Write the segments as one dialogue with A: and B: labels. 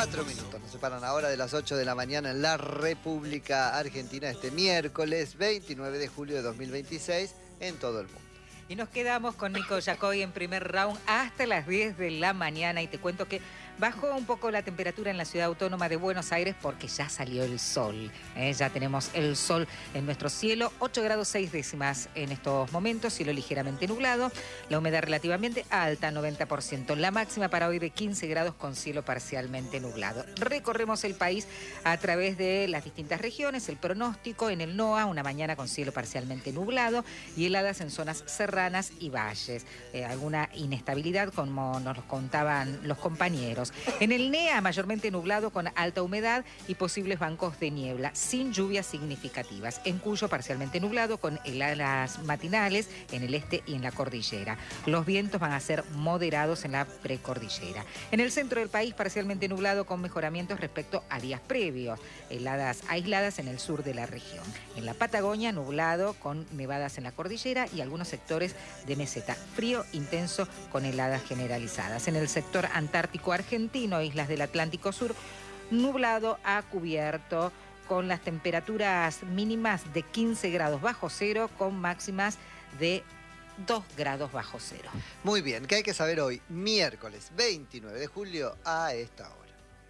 A: 4 minutos, nos separan ahora de las 8 de la mañana en la República Argentina este miércoles 29 de julio de 2026 en todo el mundo.
B: Y nos quedamos con Nico Yacoy en primer round hasta las 10 de la mañana y te cuento que bajó un poco la temperatura en la ciudad autónoma de Buenos Aires porque ya salió el sol. Ya tenemos el sol en nuestro cielo, 8 grados 6 décimas en estos momentos, cielo ligeramente nublado, la humedad relativamente alta, 90%, la máxima para hoy de 15 grados con cielo parcialmente nublado. Recorremos el país a través de las distintas regiones, el pronóstico en el NOA, una mañana con cielo parcialmente nublado y heladas en zonas serranas y valles. Alguna inestabilidad como nos lo contaban los compañeros. En el NEA mayormente nublado con alta humedad y posibles bancos de niebla, sin lluvias significativas. En Cuyo parcialmente nublado con heladas matinales en el este y en la cordillera. Los vientos van a ser moderados en la precordillera. En el centro del país parcialmente nublado con mejoramientos respecto a días previos. Heladas aisladas en el sur de la región. En la Patagonia nublado con nevadas en la cordillera y algunos sectores de meseta. Frío intenso con heladas generalizadas. En el sector antártico argentino, islas del Atlántico Sur, nublado a cubierto con las temperaturas mínimas de 15 grados bajo cero con máximas de 2 grados bajo cero.
A: Muy bien, ¿qué hay que saber hoy? Miércoles 29 de julio a esta hora.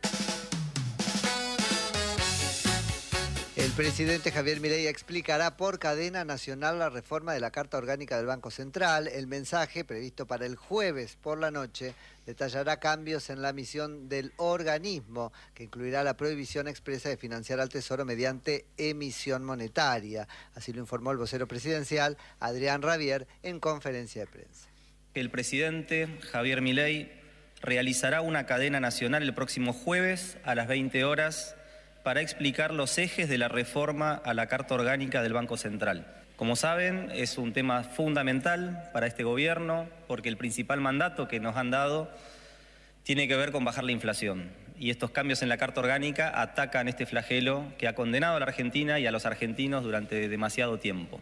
A: El presidente Javier Milei explicará por cadena nacional la reforma de la Carta Orgánica del Banco Central. El mensaje, previsto para el jueves por la noche, detallará cambios en la misión del organismo, que incluirá la prohibición expresa de financiar al Tesoro mediante emisión monetaria. Así lo informó el vocero presidencial, Adrián Rabier, en conferencia de prensa.
C: El presidente Javier Milei realizará una cadena nacional el próximo jueves a las 20 horas para explicar los ejes de la reforma a la Carta Orgánica del Banco Central. Como saben, es un tema fundamental para este gobierno porque el principal mandato que nos han dado tiene que ver con bajar la inflación. Y estos cambios en la Carta Orgánica atacan este flagelo que ha condenado a la Argentina y a los argentinos durante demasiado tiempo.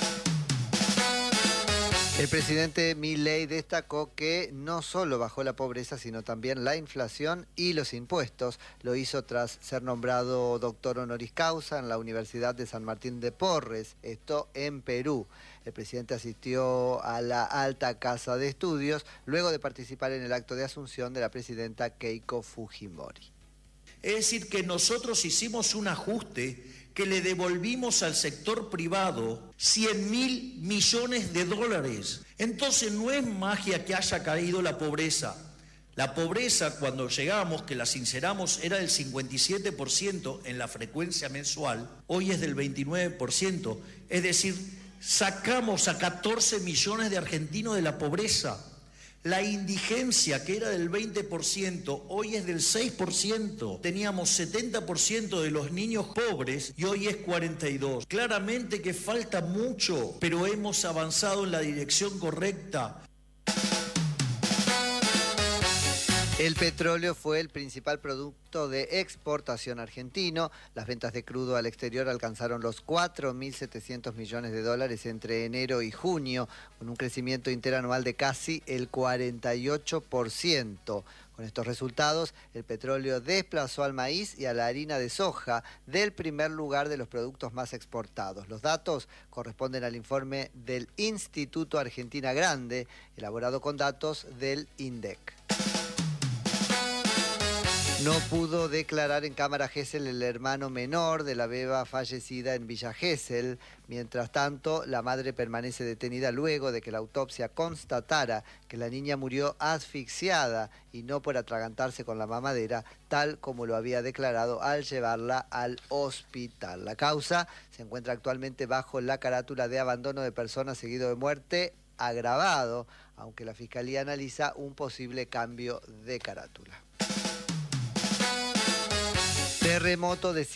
A: El presidente Milei destacó que no solo bajó la pobreza, sino también la inflación y los impuestos. Lo hizo tras ser nombrado doctor honoris causa en la Universidad de San Martín de Porres, esto en Perú. El presidente asistió a la Alta Casa de Estudios luego de participar en el acto de asunción de la presidenta Keiko Fujimori.
D: Es decir, que nosotros hicimos un ajuste que le devolvimos al sector privado 100.000 millones de dólares. Entonces no es magia que haya caído la pobreza. La pobreza, cuando llegamos, que la sinceramos, era del 57% en la frecuencia mensual, hoy es del 29%. Es decir, sacamos a 14 millones de argentinos de la pobreza. La indigencia, que era del 20%, hoy es del 6%. Teníamos 70% de los niños pobres y hoy es 42%. Claramente que falta mucho, pero hemos avanzado en la dirección correcta.
A: El petróleo fue el principal producto de exportación argentino. Las ventas de crudo al exterior alcanzaron los 4.700 millones de dólares entre enero y junio, con un crecimiento interanual de casi el 48%. Con estos resultados, el petróleo desplazó al maíz y a la harina de soja del primer lugar de los productos más exportados. Los datos corresponden al informe del Instituto Argentina Grande, elaborado con datos del INDEC. No pudo declarar en cámara Gesell el hermano menor de la beba fallecida en Villa Gesell. Mientras tanto, la madre permanece detenida luego de que la autopsia constatara que la niña murió asfixiada y no por atragantarse con la mamadera, tal como lo había declarado al llevarla al hospital. La causa se encuentra actualmente bajo la carátula de abandono de persona seguido de muerte agravado, aunque la Fiscalía analiza un posible cambio de carátula. Terremoto de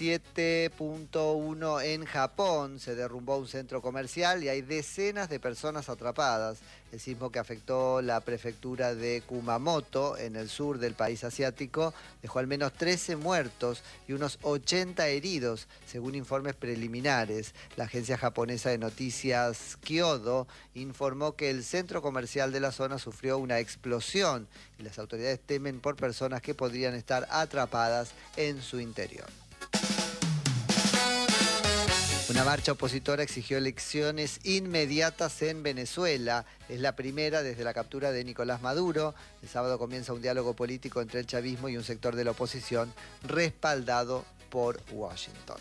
A: 7.1 en Japón. Se derrumbó un centro comercial y hay decenas de personas atrapadas. El sismo que afectó la prefectura de Kumamoto, en el sur del país asiático, dejó al menos 13 muertos y unos 80 heridos, según informes preliminares. La agencia japonesa de noticias Kyodo informó que el centro comercial de la zona sufrió una explosión y las autoridades temen por personas que podrían estar atrapadas en su interior. Una marcha opositora exigió elecciones inmediatas en Venezuela. Es la primera desde la captura de Nicolás Maduro. El sábado comienza un diálogo político entre el chavismo y un sector de la oposición respaldado por Washington.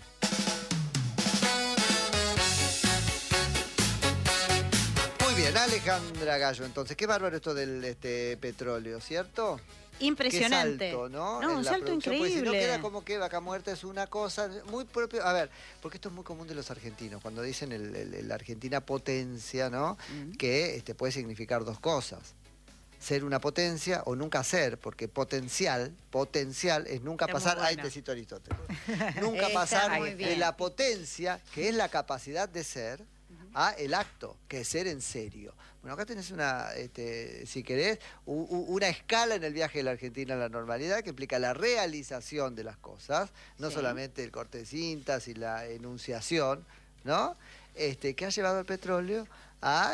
A: Muy bien, Alejandra Gallo, entonces, qué bárbaro esto del petróleo, ¿cierto?
E: Impresionante.
A: Qué salto, ¿no?
E: No, un salto increíble.
A: Porque si no queda como que Vaca Muerta es una cosa muy propia. A ver, porque esto es muy común de los argentinos. Cuando dicen la Argentina potencia, ¿no? Que puede significar dos cosas. Ser una potencia o nunca ser, porque potencial es nunca
E: Está
A: pasar,
E: muy bueno.
A: ahí te cito Aristóteles, nunca pasar
E: muy
A: de
E: bien.
A: la potencia, que es la capacidad de ser, a el acto, que es ser en serio. Bueno, acá tenés una, si querés, una escala en el viaje de la Argentina a la normalidad que implica la realización de las cosas, no
E: Sí.
A: solamente el corte de cintas y la enunciación, ¿no? Que ha llevado al petróleo a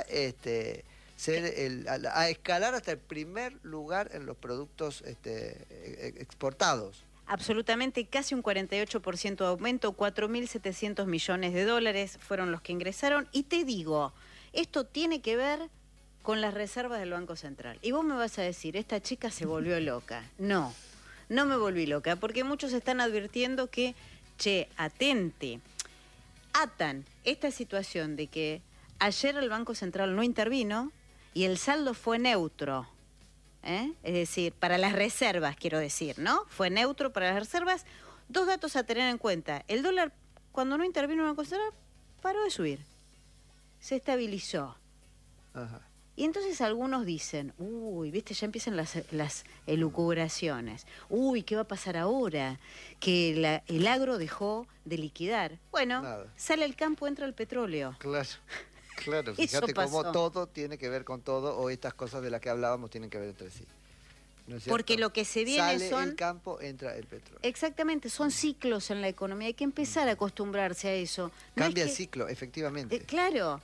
A: a escalar hasta el primer lugar en los productos exportados.
E: Absolutamente, casi un 48% de aumento, 4.700 millones de dólares fueron los que ingresaron. Y te digo, esto tiene que ver con las reservas del Banco Central. Y vos me vas a decir, esta chica se volvió loca. No, no me volví loca, porque muchos están advirtiendo que, atente, atan esta situación de que ayer el Banco Central no intervino y el saldo fue neutro. Es decir, para las reservas, quiero decir, ¿no? Fue neutro para las reservas. Dos datos a tener en cuenta. El dólar, cuando no intervino el Banco Central, paró de subir. Se estabilizó.
A: Ajá.
E: Y entonces algunos dicen, uy, viste, ya empiezan las elucubraciones. Uy, ¿qué va a pasar ahora? Que el agro dejó de liquidar. Bueno,
A: Nada.
E: sale el campo, entra el petróleo.
A: Claro. Claro,
E: Eso
A: fíjate cómo
E: pasó.
A: todo tiene que ver con todo, o estas cosas de las que hablábamos tienen que ver entre sí. ¿No es cierto?
E: Porque lo que se viene
A: Sale
E: son...
A: el campo, entra el petróleo.
E: Exactamente, son ciclos en la economía. Hay que empezar a acostumbrarse a eso. No
A: Cambia
E: es
A: el ciclo, efectivamente.
E: claro.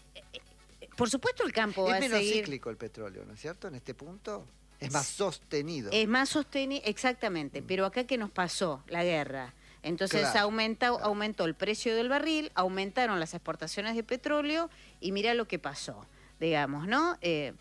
E: Por supuesto el campo va
A: Es
E: a
A: menos
E: seguir...
A: cíclico el petróleo, ¿no es cierto? En este punto es más sostenido.
E: Es más sostenible, exactamente. Pero acá, ¿qué nos pasó? La guerra. Entonces
A: Claro,
E: aumentó el precio del barril, aumentaron las exportaciones de petróleo y mira lo que pasó, digamos, ¿no?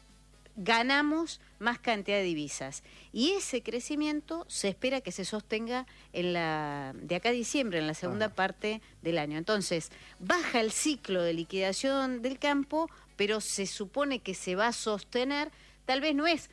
E: Ganamos más cantidad de divisas. Y ese crecimiento se espera que se sostenga de acá a diciembre, en la segunda parte del año. Entonces, baja el ciclo de liquidación del campo, pero se supone que se va a sostener, tal vez no es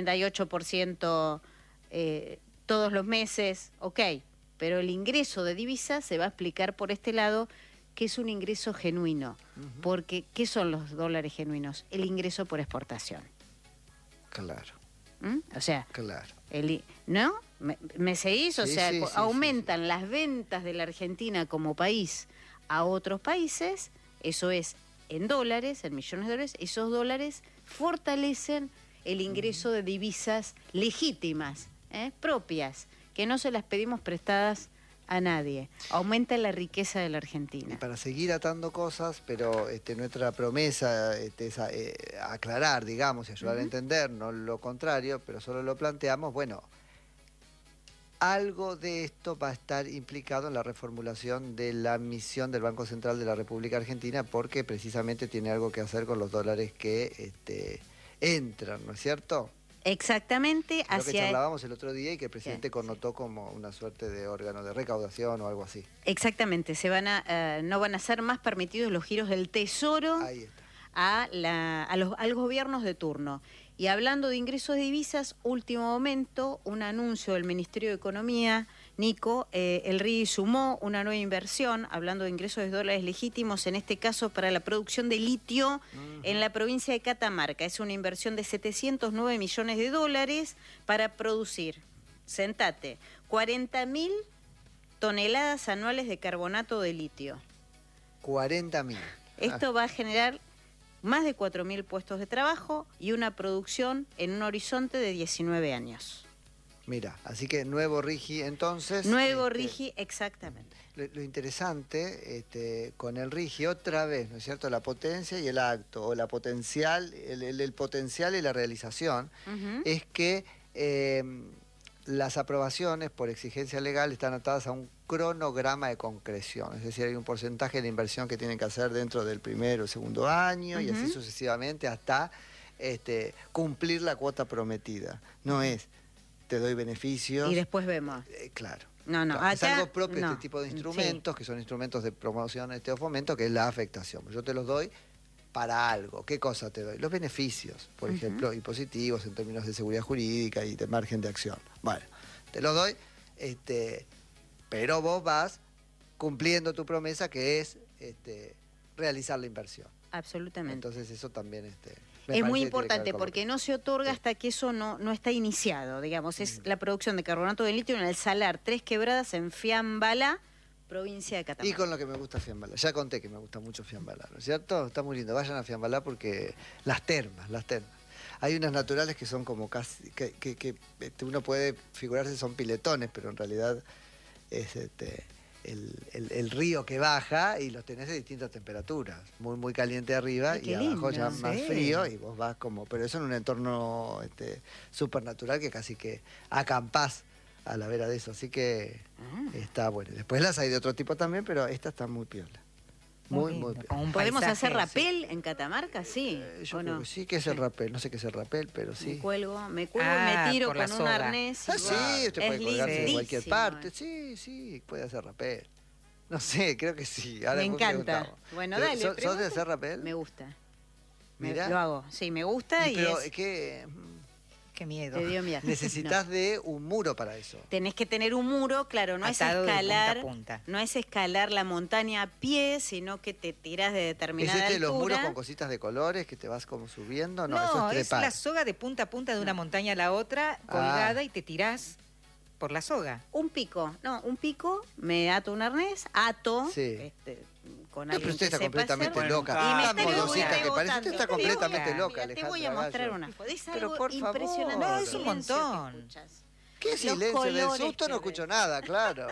E: 48% todos los meses, ok, pero el ingreso de divisas se va a explicar por este lado que es un ingreso genuino. Porque, ¿qué son los dólares genuinos? El ingreso por exportación.
A: Claro,
E: O sea,
A: claro.
E: ¿no? ¿Me seguís? O
A: Sí,
E: sea,
A: sí, sí,
E: aumentan las ventas de la Argentina como país a otros países, eso es en dólares, en millones de dólares, esos dólares fortalecen el ingreso de divisas legítimas, propias, que no se las pedimos prestadas a nadie. Aumenta la riqueza de la
A: Y
E: Argentina.
A: para seguir atando cosas, pero nuestra promesa es aclarar, digamos, y ayudar a entender, no lo contrario, pero solo lo planteamos, bueno, algo de esto va a estar implicado en la reformulación de la misión del Banco Central de la República Argentina, porque precisamente tiene algo que hacer con los dólares que entran, ¿no es cierto?
E: Exactamente,
A: Lo que charlábamos el otro día y que el presidente connotó como una suerte de órgano de recaudación o algo así.
E: Exactamente, no van a ser más permitidos los giros del Tesoro
A: Ahí está.
E: a los gobiernos de turno. Y hablando de ingresos de divisas, último momento, un anuncio del Ministerio de Economía, Nico, el RI sumó una nueva inversión, hablando de ingresos de dólares legítimos, en este caso para la producción de litio en la provincia de Catamarca. Es una inversión de 709 millones de dólares para producir, sentate, 40.000 toneladas anuales de carbonato de litio.
A: 40.000.
E: Esto va a generar más de 4.000 puestos de trabajo y una producción en un horizonte de 19 años.
A: Mira, así que nuevo RIGI entonces.
E: Nuevo RIGI, exactamente.
A: Lo interesante con el RIGI, otra vez, ¿no es cierto? La potencia y el acto, o la potencial, el potencial y la realización, es que las aprobaciones por exigencia legal están atadas a un cronograma de concreción, es decir, hay un porcentaje de inversión que tienen que hacer dentro del primero o segundo año y así sucesivamente hasta cumplir la cuota prometida. No es, te doy beneficios.
E: Y después vemos.
A: Claro.
E: No,
A: Claro, es
E: acá,
A: algo propio de
E: no.
A: este tipo de instrumentos, que son instrumentos de promoción o fomento, que es la afectación. Yo te los doy para algo. ¿Qué cosa te doy? Los beneficios, por ejemplo, y positivos en términos de seguridad jurídica y de margen de acción. Bueno, te los doy, pero vos vas cumpliendo tu promesa, que es realizar la inversión.
E: Absolutamente.
A: Entonces eso también
E: es muy importante porque no se otorga hasta que eso no está iniciado, digamos. Es la producción de carbonato de litio en el Salar, 3 Quebradas, en Fiambalá, provincia de Catamarca.
A: Y con lo que me gusta Fiambalá. Ya conté que me gusta mucho Fiambalá, ¿no es cierto? Está muy lindo. Vayan a Fiambalá porque las termas. Hay unas naturales que son como casi, que uno puede figurarse son piletones, pero en realidad es el río que baja y los tenés de distintas temperaturas, muy caliente arriba y abajo ya más frío, y vos vas como, pero eso en un entorno supernatural que casi que acampás a la vera de eso, así que está bueno. Después las hay de otro tipo también, pero esta está muy piola. Muy piola.
E: ¿Podemos hacer rapel en Catamarca? Sí.
A: Yo creo que sí, que es el rapel, no sé qué es el rapel, pero sí.
E: Me cuelgo, me tiro con un arnés.
A: Sí, usted puede colgarse en cualquier parte.
E: Sí.
A: Sí, puede hacer rapel. No sé, creo que sí. Ahora
E: me encanta. Bueno, dale.
A: ¿Sos de hacer rapel?
E: Me gusta.
A: Mira.
E: Lo hago, sí, me gusta y
A: pero
E: es...
B: Qué miedo.
E: Te dio miedo.
A: Necesitas de un muro para eso.
E: Tenés que tener un muro, claro, no
B: atado
E: es escalar,
B: de punta a punta.
E: No es escalar la montaña a pie, sino que te tirás de determinada
A: ¿Es
E: altura.
A: los muros con cositas de colores que te vas como subiendo? No, eso
B: es
A: es trepar.
B: la soga de punta a punta de una montaña a la otra, colgada, y te tirás por la soga.
E: Un pico, me ato un arnés, con
A: pero
E: alguien
A: usted
E: que
A: está
E: sepa
A: completamente
E: hacer.
A: loca.
E: Y me
A: Tan
E: está
A: modosita que parece, usted está completamente loca,
E: Mira, te
A: Alejandra
E: voy a mostrar
A: Gallo.
E: una foto. Es
A: Pero
E: algo
A: por favor.
E: impresionante.
B: No,
E: el
B: es un
E: silencio
B: montón.
E: que escuchas.
A: ¿Qué silencio? Del
E: colores
A: susto
E: que
A: no escucho
E: ves.
A: nada, claro.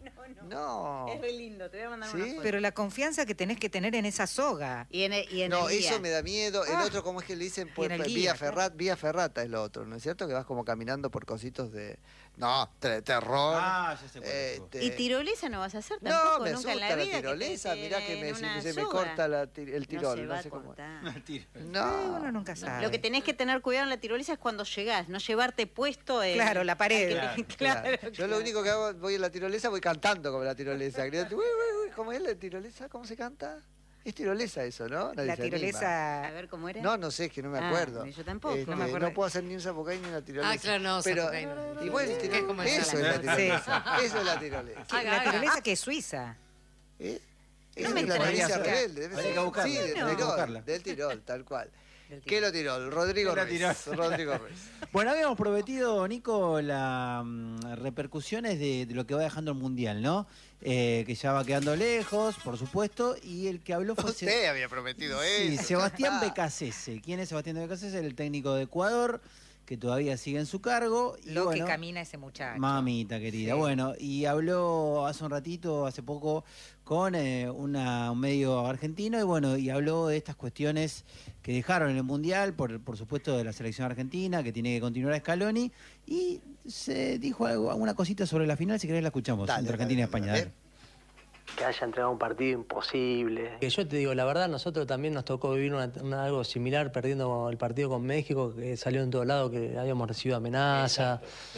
E: No. Es re lindo, te voy a mandar
A: ¿Sí?
E: una foto.
B: Pero la confianza que tenés que tener en esa soga.
E: Y en
A: No,
E: el guía.
A: eso me da miedo. El otro, ¿cómo es que le dicen?
B: en el guía,
A: Vía ferrata es lo otro, ¿no es cierto? Que vas como caminando por cositos de... No, terror.
F: Ah, ya sé cuál es.
E: ¿Y tirolesa no vas a hacer
A: No,
E: tampoco?
A: me
E: Nunca en
A: asusta
E: la
A: la
E: vida.
A: tirolesa. Mirá que
E: en una
A: se me
E: soga.
A: corta el tirol.
E: No se va a
A: cómo.
E: cortar.
A: No.
B: Uno nunca sabe.
E: Lo que tenés que tener cuidado en la tirolesa es cuando llegás, no llevarte puesto en...
B: Claro, la pared.
A: Claro. Yo lo único que hago, voy en la tirolesa, voy cantando como la tirolesa. ¿Cómo es la tirolesa? ¿Cómo se canta? Es tirolesa eso, ¿no? Nadie
B: La
A: se anima.
B: tirolesa.
E: A ver cómo era.
A: No sé, es que no me acuerdo.
E: Yo tampoco.
B: no me acuerdo.
A: No puedo hacer ni un zapucay ni una tirolesa.
G: Ah, claro, no,
A: pero
G: zapucay no.
A: igual
G: Es como el
A: eso es la
G: salame.
A: tirolesa. Eso es la tirolesa.
B: La tirolesa que es suiza.
A: ¿Eh?
E: No
A: Esa
E: me
A: es la
E: interesa.
A: novicia rebelde. debe
F: Habría
A: ser.
F: que buscarla.
A: Sí,
F: Habría que
A: Tirol,
F: buscarla.
A: del Tirol, tal cual.
B: Del
A: ¿Qué lo Tirol? Rodrigo
F: La
A: Ruiz. Rodrigo Ruiz.
F: Bueno, habíamos prometido, Nico, las repercusiones de lo que va dejando el Mundial, ¿no? Que ya va quedando lejos, por supuesto, y el que habló fue...
A: Usted había prometido
F: Sí,
A: eso.
F: Sebastián Becasese. ¿Quién es Sebastián Becasese? El técnico de Ecuador, que todavía sigue en su cargo. Y
B: Lo
F: bueno,
B: que camina ese muchacho.
F: mamita querida.
B: Sí.
F: Bueno, y habló hace un ratito, hace poco, con un medio argentino, y bueno, y habló de estas cuestiones que dejaron en el Mundial, por supuesto de la selección argentina, que tiene que continuar a Scaloni, y se dijo alguna cosita sobre la final, si querés la escuchamos,
A: Dale,
F: entre Argentina y
A: dale,
F: España.
A: a
F: Dale.
A: ver.
H: Que haya entregado un partido imposible.
I: Que yo te digo, la verdad, nosotros también nos tocó vivir algo similar perdiendo el partido con México, que salió en todo lado, que habíamos recibido amenaza,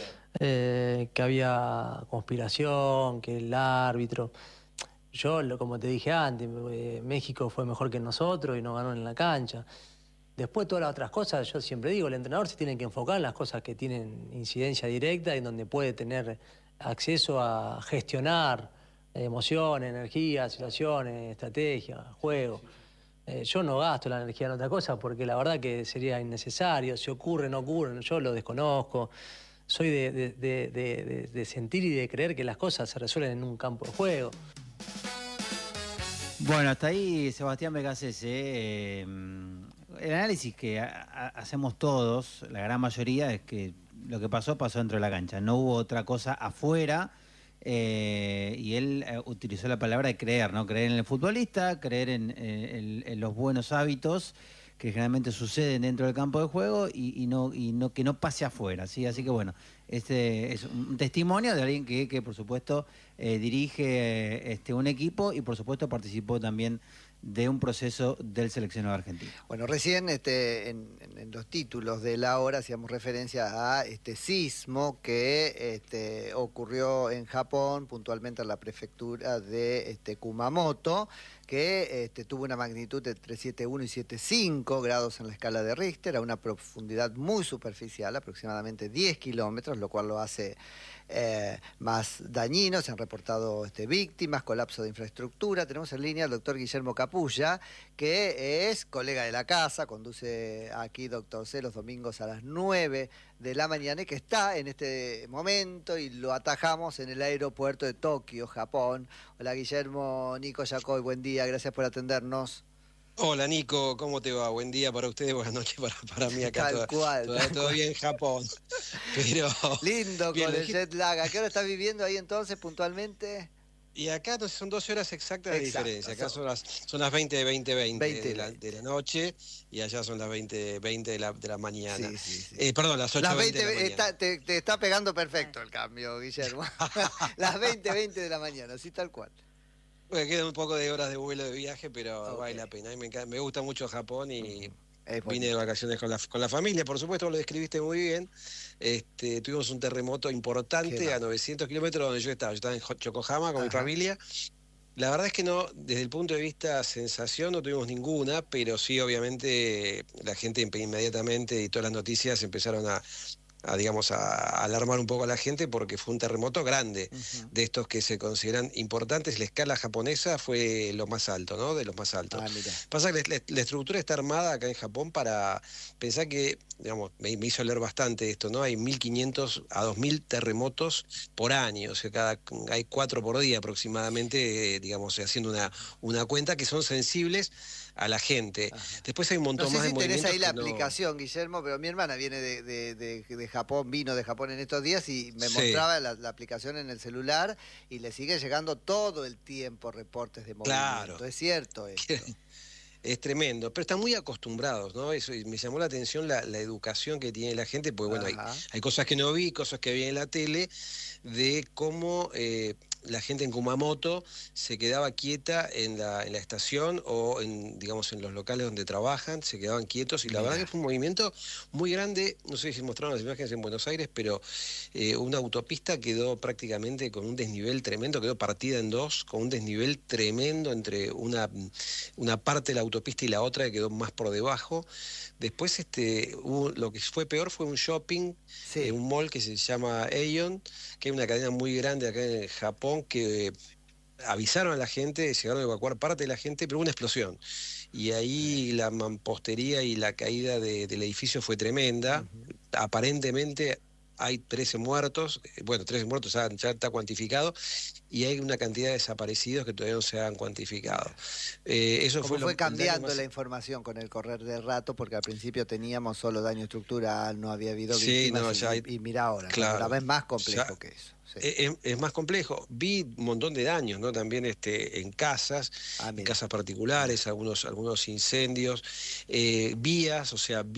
I: que había conspiración, que el árbitro. Yo, como te dije antes, México fue mejor que nosotros y nos ganó en la cancha. Después todas las otras cosas, yo siempre digo, el entrenador se tiene que enfocar en las cosas que tienen incidencia directa y en donde puede tener acceso a gestionar emociones, energía, situaciones, estrategia, juego. Yo no gasto la energía en otra cosa porque la verdad que sería innecesario. Si ocurre, no ocurre, yo lo desconozco. Soy de sentir y de creer que las cosas se resuelven en un campo de juego.
F: Bueno, hasta ahí Sebastián Becasese. El análisis que hacemos todos, la gran mayoría, es que lo que pasó dentro de la cancha. No hubo otra cosa afuera. Y él utilizó la palabra de creer, ¿no? Creer en el futbolista, creer en los buenos hábitos que generalmente suceden dentro del campo de juego y no que no pase afuera, ¿sí? Así que bueno, este es un testimonio de alguien que por supuesto dirige un equipo y por supuesto participó también de un proceso del seleccionado argentino.
A: Bueno, recién en los títulos de la hora hacíamos referencia a este sismo que ocurrió en Japón, puntualmente en la prefectura de Kumamoto, que tuvo una magnitud de entre 7,1 y 7,5 grados en la escala de Richter, a una profundidad muy superficial, aproximadamente 10 kilómetros, lo cual lo hace más dañino. Se han reportado víctimas, colapso de infraestructura. Tenemos en línea al doctor Guillermo Capulla, que es colega de la casa, conduce aquí Doctor C los domingos a las 9 de la mañana y que está en este momento y lo atajamos en el aeropuerto de Tokio, Japón. Hola Guillermo, Nico Yacoy, buen día, gracias por atendernos.
G: Hola Nico, ¿cómo te va? Buen día para ustedes, buenas noches para mí acá.
A: Tal cual.
G: Todavía en Japón. Pero
A: lindo
G: bien,
A: con el jet lag. ¿A qué hora estás viviendo ahí entonces puntualmente?
G: Y acá son 12 horas exactas de diferencia. Acá son las 20 de la noche y allá son las 20 de la mañana. Sí. Perdón, las 8:20 de la mañana.
A: Te está pegando perfecto el cambio, Guillermo. Las 20 de la mañana, sí, tal cual.
G: Bueno, quedan un poco de horas de vuelo de viaje, pero vale la pena. A mí me gusta mucho Japón y vine de vacaciones con la familia. Por supuesto, lo describiste muy bien. Tuvimos un terremoto importante a 900 kilómetros donde yo estaba. Yo estaba en Yokohama con mi familia. La verdad es que no, desde el punto de vista sensación no tuvimos ninguna, pero sí, obviamente, la gente inmediatamente y todas las noticias empezaron a alarmar un poco a la gente porque fue un terremoto grande, de estos que se consideran importantes. La escala japonesa fue lo más alto, ¿no? De los más altos. Pasa que la estructura está armada acá en Japón para pensar que, me hizo leer bastante esto, ¿no? Hay 1.500 a 2.000 terremotos por año, o sea, hay 4 por día aproximadamente, haciendo una cuenta que son sensibles a la gente. Después hay un montón más de movimientos.
A: No sé si tenés ahí la aplicación, Guillermo, pero mi hermana viene de Japón, vino de Japón en estos días y me mostraba la aplicación en el celular y le sigue llegando todo el tiempo reportes de movimiento. Claro. Es cierto esto.
G: Es tremendo, pero están muy acostumbrados, ¿no? Eso, y me llamó la atención la educación que tiene la gente, porque bueno, hay cosas que no vi, cosas que vi en la tele, de cómo la gente en Kumamoto se quedaba quieta en la estación o en los locales donde trabajan, se quedaban quietos y la verdad que fue un movimiento muy grande. No sé si mostraron las imágenes en Buenos Aires, pero una autopista quedó prácticamente con un desnivel tremendo, quedó partida en dos, con un desnivel tremendo entre una parte de la autopista y la otra que quedó más por debajo. Después lo que fue peor fue un shopping, un mall que se llama Aeon, que es una cadena muy grande acá en Japón, que avisaron a la gente, llegaron a evacuar parte de la gente, pero hubo una explosión. Y ahí la mampostería y la caída del edificio fue tremenda. Aparentemente hay 13 muertos, 13 muertos ya está cuantificado, y hay una cantidad de desaparecidos que todavía no se han cuantificado. Eso
A: fue cambiando la información con el correr del rato, porque al principio teníamos solo daño estructural, no había habido víctimas, y mira ahora, claro, la vez más complejo que eso.
G: Es más complejo. Vi un montón de daños, ¿no? También en casas, en casas particulares, algunos incendios, vías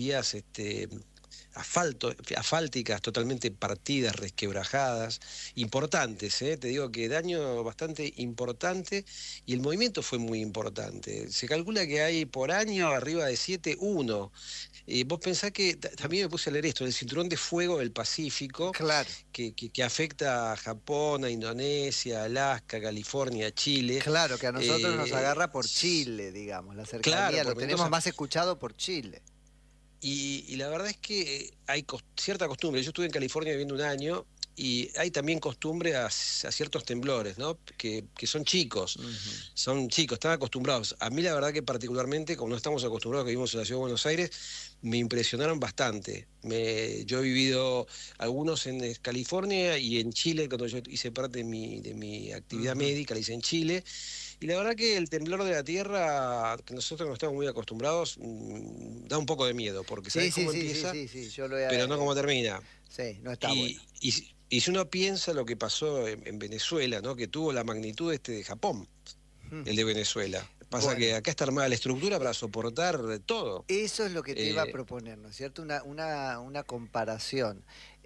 G: asfálticas totalmente partidas, resquebrajadas, importantes, te digo que daño bastante importante, y el movimiento fue muy importante. Se calcula que hay por año arriba de 7,1. Vos pensás que, también me puse a leer esto, el cinturón de fuego del Pacífico,
A: claro,
G: que afecta a Japón, a Indonesia, Alaska, California, Chile.
A: Claro, que a nosotros nos agarra por Chile, la cercanía, claro, lo tenemos más escuchado por Chile.
G: Y la verdad es que hay cierta costumbre. Yo estuve en California viviendo un año y hay también costumbre a ciertos temblores, ¿no? Que son chicos, son chicos, están acostumbrados. A mí la verdad que particularmente, como no estamos acostumbrados, que vivimos en la ciudad de Buenos Aires, me impresionaron bastante. Yo he vivido algunos en California y en Chile, cuando yo hice parte de mi actividad médica, la hice en Chile. Y la verdad que el temblor de la tierra, que nosotros no estamos muy acostumbrados, da un poco de miedo, porque
A: Sí,
G: sabes
A: sí,
G: cómo
A: sí,
G: empieza,
A: yo lo he...
G: pero no cómo termina.
A: Sí, no está bueno.
G: Y si uno piensa lo que pasó en Venezuela, ¿no? Que tuvo la magnitud de Japón, el de Venezuela. Pasa
A: Bueno.
G: que acá está armada la estructura para soportar todo.
A: Eso es lo que te iba a proponer, ¿no es cierto? Una comparación.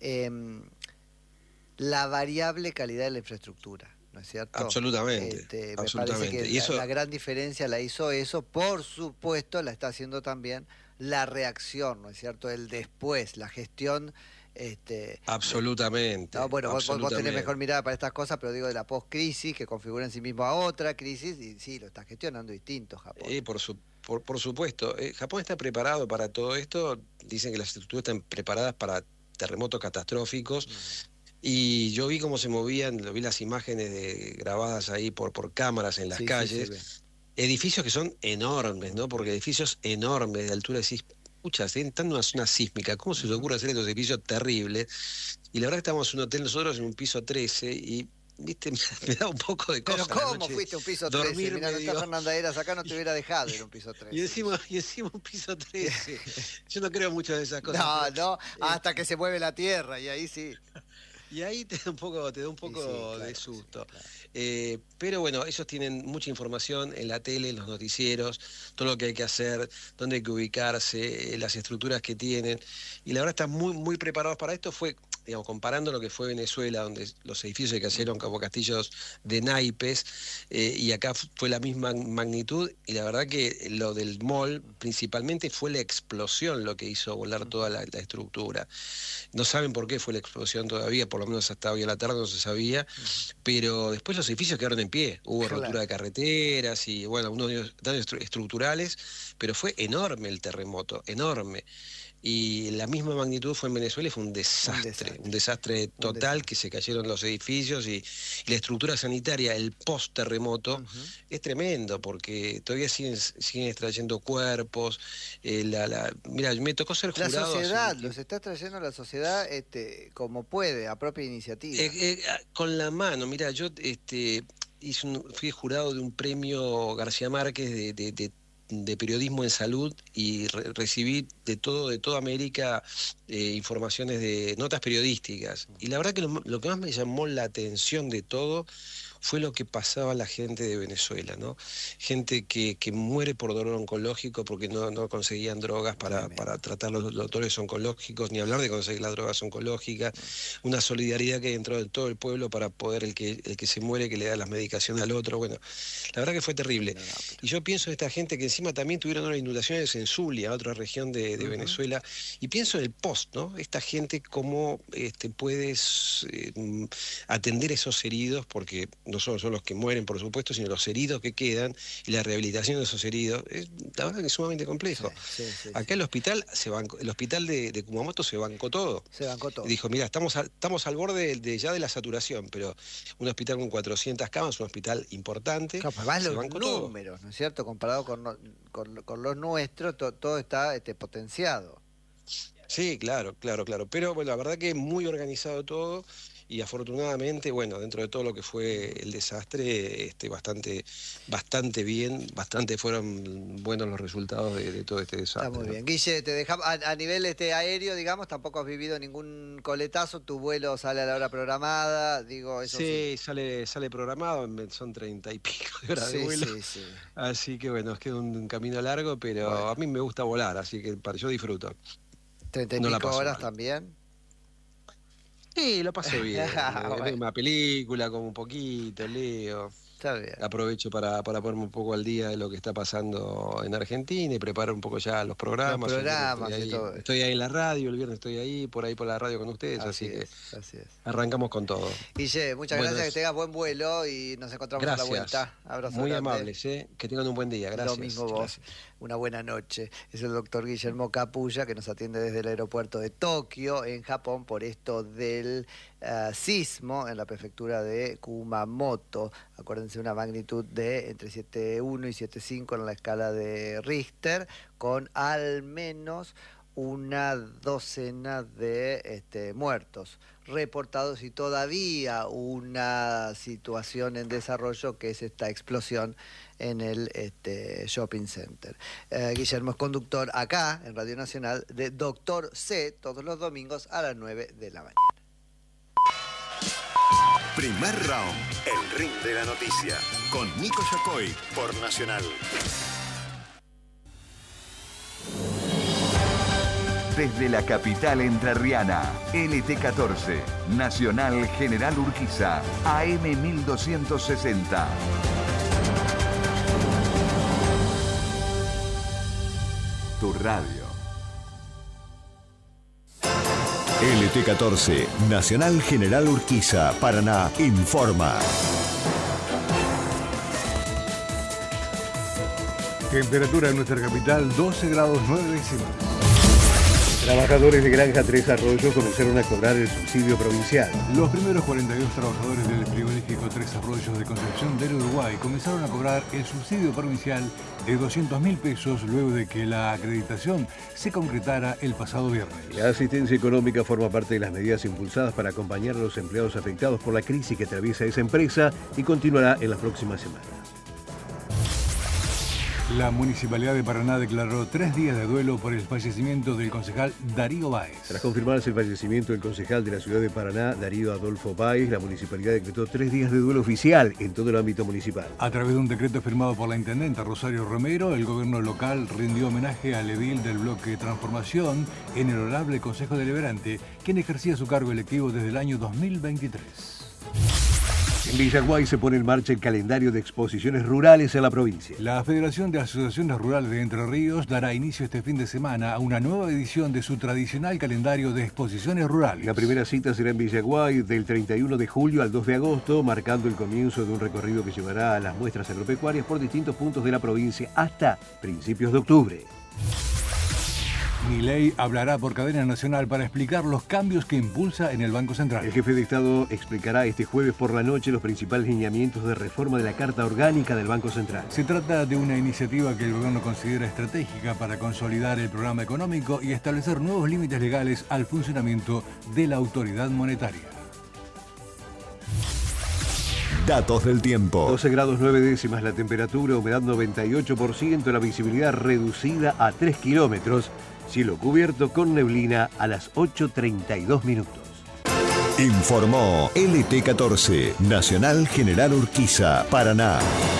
A: La variable calidad de la infraestructura, ¿no es cierto?
G: Absolutamente.
A: Me parece que
G: Y eso,
A: la gran diferencia la hizo eso, por supuesto la está haciendo también la reacción, ¿no es cierto? El después, la gestión.
G: Absolutamente.
A: No, bueno, vos tenés
G: absolutamente.
A: mejor mirada para estas cosas, pero digo de la post-crisis, que configura en sí mismo a otra crisis, y sí, lo está gestionando distinto Japón.
G: Por supuesto. Japón está preparado para todo esto. Dicen que las estructuras están preparadas para terremotos catastróficos. Y yo vi cómo se movían, vi las imágenes grabadas ahí por cámaras en las calles. Edificios que son enormes, ¿no? Porque edificios enormes de altura decís, pucha, están en una zona sísmica, ¿cómo se les ocurre hacer estos edificios terribles? Y la verdad que estamos en un hotel nosotros en un piso 13 y, viste, me da un poco de cosa.
A: Pero ¿cómo fuiste a un piso 13? Mirá, no está Fernanda Eras acá, no te hubiera dejado ir a un piso 13.
G: Y encima un piso 13. Yo no creo mucho de esas cosas.
A: No, hasta que se mueve la tierra, y ahí sí.
G: Y ahí te da un poco claro, de susto.
A: Claro.
G: Pero bueno, ellos tienen mucha información en la tele, en los noticieros, todo lo que hay que hacer, dónde hay que ubicarse, las estructuras que tienen. Y la verdad están muy, muy preparados para esto. Fue, digamos, comparando lo que fue Venezuela, donde los edificios se cayeron como castillos de naipes, y acá fue la misma magnitud. Y la verdad que lo del mall, principalmente, fue la explosión lo que hizo volar toda la estructura. No saben por qué fue la explosión todavía, por lo menos hasta hoy a la tarde no se sabía, pero después los edificios quedaron en pie, hubo rotura de carreteras y bueno, unos daños estructurales, pero fue enorme el terremoto, enorme. Y la misma magnitud fue en Venezuela y fue un desastre total, que se cayeron los edificios y la estructura sanitaria, el post-terremoto, es tremendo porque todavía siguen extrayendo cuerpos. Mira, me tocó ser jurado.
A: La sociedad, los está trayendo la sociedad como puede, a propia iniciativa.
G: Con la mano, mira, yo fui jurado de un premio García Márquez de periodismo en salud y recibí de toda América informaciones de notas periodísticas. Y la verdad que lo que más me llamó la atención de todo fue lo que pasaba a la gente de Venezuela, ¿no? Gente que muere por dolor oncológico porque no conseguían drogas para tratar los dolores oncológicos, ni hablar de conseguir las drogas oncológicas, una solidaridad que hay dentro de todo el pueblo para poder el que se muere, que le da las medicaciones al otro. Bueno, la verdad que fue terrible. Y yo pienso en esta gente que encima también tuvieron unas inundaciones en Zulia, otra región de Venezuela, y pienso en el post, ¿no? Esta gente cómo puedes atender esos heridos, porque no solo son los que mueren, por supuesto, sino los heridos que quedan y la rehabilitación de esos heridos. La verdad que es sumamente complejo. Acá el hospital de Kumamoto se bancó todo. Dijo, mira, estamos al borde ya de la saturación, pero un hospital con 400 camas, un hospital importante.
A: Claro, además los números, todo, ¿no es cierto? Comparado con los nuestros, todo está potenciado.
G: Sí, claro. Pero bueno, la verdad que muy organizado todo. Y afortunadamente, bueno, dentro de todo lo que fue el desastre, bastante bien, fueron buenos los resultados de todo este desastre.
A: Está muy bien. Guille, te dejamos, a nivel aéreo, digamos, tampoco has vivido ningún coletazo, tu vuelo sale a la hora programada, digo, eso sí.
G: Sale programado, son 30 y pico de horas de vuelo. Sí. Así que bueno, es que es un camino largo, pero a mí me gusta volar, así que yo disfruto.
A: 30 y pico horas también.
G: Sí, lo paso bien. Veo una película, como un poquito, leo.
A: Está bien.
G: Aprovecho para ponerme un poco al día de lo que está pasando en Argentina y preparar un poco ya los programas. Estoy ahí en la radio, el viernes estoy ahí por la radio con ustedes, así que arrancamos con todo.
A: Guille, muchas gracias, que tengas buen vuelo y nos encontramos a la vuelta. Abrazo
G: muy
A: grande.
G: Amables, que tengan un buen día, gracias.
A: Lo mismo vos, una buena noche. Es el doctor Guillermo Capulla, que nos atiende desde el aeropuerto de Tokio, en Japón, por esto del sismo en la prefectura de Kumamoto. Acuérdense, una magnitud de entre 7.1 y 7.5 en la escala de Richter, con al menos una docena de muertos reportados y todavía una situación en desarrollo que es esta explosión en el shopping center. Guillermo es conductor acá en Radio Nacional de Doctor C todos los domingos a las 9 de la mañana.
J: Primer round, el ring de la noticia, con Nico Yacoy por Nacional.
K: Desde la capital entrerriana, LT14, Nacional General Urquiza, AM 1260. Tu radio.
J: LT14, Nacional General Urquiza, Paraná, informa.
L: Temperatura en nuestra capital, 12 grados 9 décimas.
M: Trabajadores de Granja Tres Arroyos comenzaron a cobrar el subsidio provincial.
L: Los primeros 42 trabajadores del frigorífico Tres Arroyos de Concepción del Uruguay comenzaron a cobrar el subsidio provincial de 200.000 pesos luego de que la acreditación se concretara el pasado viernes.
M: La asistencia económica forma parte de las medidas impulsadas para acompañar a los empleados afectados por la crisis que atraviesa esa empresa y continuará en las próximas semanas.
L: La Municipalidad de Paraná declaró 3 días de duelo por el fallecimiento del concejal Darío Báez.
M: Tras confirmarse el fallecimiento del concejal de la ciudad de Paraná, Darío Adolfo Báez, la municipalidad decretó 3 días de duelo oficial en todo el ámbito municipal.
L: A través de un decreto firmado por la intendenta Rosario Romero, el gobierno local rindió homenaje al edil del bloque Transformación en el Honorable Consejo Deliberante, quien ejercía su cargo electivo desde el año 2023.
M: En Villaguay se pone en marcha el calendario de exposiciones rurales en la provincia.
L: La Federación de Asociaciones Rurales de Entre Ríos dará inicio este fin de semana a una nueva edición de su tradicional calendario de exposiciones rurales.
M: La primera cita será en Villaguay del 31 de julio al 2 de agosto, marcando el comienzo de un recorrido que llevará a las muestras agropecuarias por distintos puntos de la provincia hasta principios de octubre.
L: Milei hablará por cadena nacional para explicar los cambios que impulsa en el Banco Central.
M: El jefe de Estado explicará este jueves por la noche los principales lineamientos de reforma de la Carta Orgánica del Banco Central.
L: Se trata de una iniciativa que el gobierno considera estratégica para consolidar el programa económico y establecer nuevos límites legales al funcionamiento de la autoridad monetaria.
J: Datos del tiempo.
M: 12 grados 9 décimas la temperatura, humedad 98%, la visibilidad reducida a 3 kilómetros. Cielo cubierto con neblina a las 8:32 minutos.
J: Informó LT14, Nacional General Urquiza, Paraná.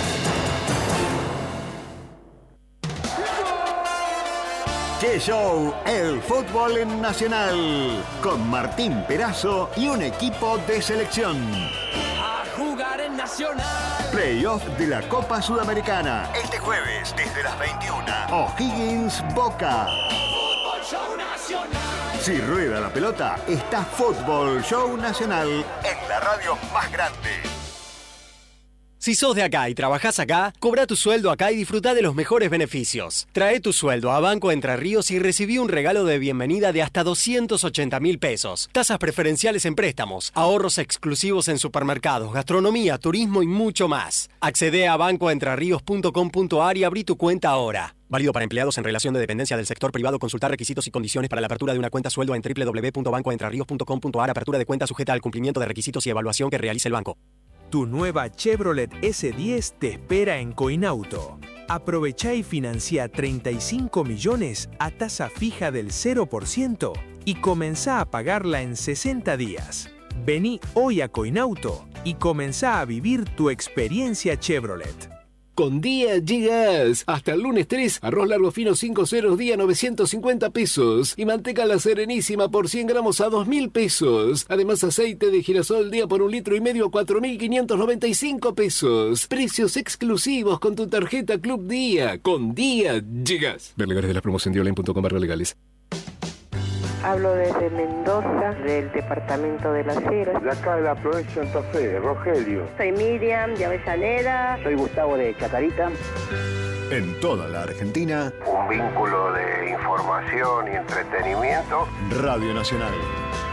J: ¡Qué show! El fútbol en Nacional. Con Martín Perazo y un equipo de selección.
N: A jugar en Nacional.
J: Playoff de la Copa Sudamericana. Este jueves desde las 21. O'Higgins Boca.
N: Show Nacional.
J: Si rueda la pelota, está Fútbol Show Nacional en la radio más grande.
O: Si sos de acá y trabajás acá, cobra tu sueldo acá y disfruta de los mejores beneficios. Trae tu sueldo a Banco Entre Ríos y recibí un regalo de bienvenida de hasta 280.000 pesos. Tasas preferenciales en préstamos, ahorros exclusivos en supermercados, gastronomía, turismo y mucho más. Accede a bancoentreríos.com.ar y abrí tu cuenta ahora. Válido para empleados en relación de dependencia del sector privado. Consultar requisitos y condiciones para la apertura de una cuenta sueldo en www.bancoentrerios.com.ar. Apertura de cuenta sujeta al cumplimiento de requisitos y evaluación que realice el banco.
P: Tu nueva Chevrolet S10 te espera en Coinauto. Aprovecha y financia 35 millones a tasa fija del 0% y comenzá a pagarla en 60 días. Vení hoy a Coinauto y comenzá a vivir tu experiencia Chevrolet.
Q: Con Día Gigas. Hasta el lunes 3, arroz largo fino 5 ceros día 950 pesos. Y manteca La Serenísima por 100 gramos a 2.000 pesos. Además, aceite de girasol día por 1,5 litros a 4.595 pesos. Precios exclusivos con tu tarjeta Club Día. Con Día Gigas. Ver legales de la promoción dioline.com/legales.
R: Hablo desde Mendoza, del departamento de Las Heras.
S: De acá de la provincia de Santa Fe, Rogelio.
R: Soy Miriam de Avellaneda.
T: Soy Gustavo de Chacarita.
J: En toda la Argentina,
S: un vínculo de información y entretenimiento.
J: Radio Nacional.